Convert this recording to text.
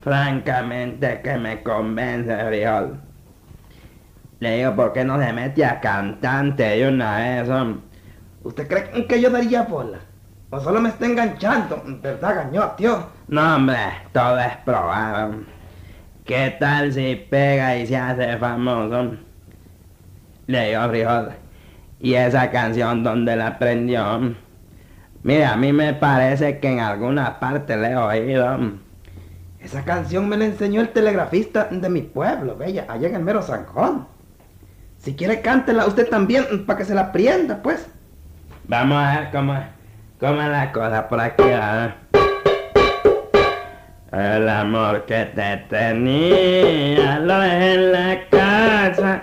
Francamente que me convence, frijol. Le digo, ¿por qué no se mete a cantante de una vez, hombre? ¿Usted cree que yo daría bola? ¿O solo me está enganchando? ¿Verdad, gañó, tío? No, hombre, todo es probado. ¿Qué tal si pega y se hace famoso? Le digo, frijol. ¿Y esa canción dónde la aprendió? Mira, a mí me parece que en alguna parte le he oído. Esa canción me la enseñó el telegrafista de mi pueblo, bella, allá en el mero Zanjón. Si quiere, cántela usted también, para que se la aprienda, pues. Vamos a ver cómo es la cosa por aquí, ¿verdad? El amor que te tenía lo dejé en la casa.